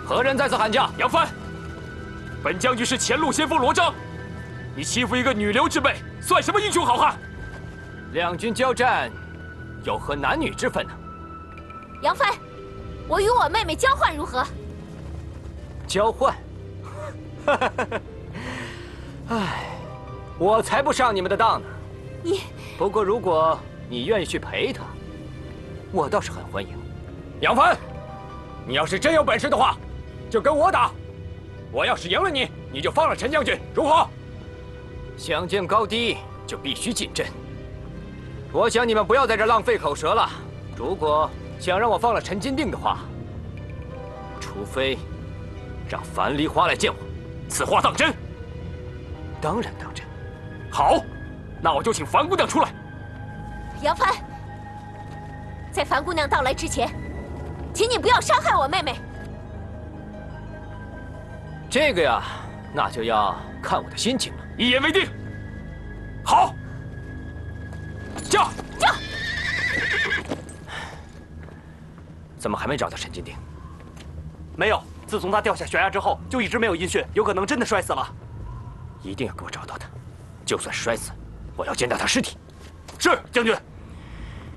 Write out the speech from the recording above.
何人在此喊价？ 杨帆，本将军是前路先锋罗章，你欺负一个女流之辈，算什么英雄好汉？ 两军交战，有何男女之分呢？ 杨帆，我与我妹妹交换如何？ 交换？唉，我才不上你们的当呢。 你…… 不过如果你愿意去陪她，我倒是很欢迎。 杨帆，你要是真有本事的话，就跟我打。我要是赢了你，你就放了陈将军，如何？ 想见高低，就必须进阵。我想你们不要在这浪费口舌了。如果想让我放了陈金定的话，除非让樊梨花来见我。 此话当真？ 当然当真。 好，那我就请樊姑娘出来。 杨帆，在樊姑娘到来之前，请你不要伤害我妹妹。 这个呀，那就要看我的心情了。 一言为定。好，驾！ 驾！ 怎么还没找到陈金定？ 没有，自从他掉下悬崖之后，就一直没有音讯，有可能真的摔死了。 一定要给我找到他，就算摔死，我要见到他尸体。 是将军。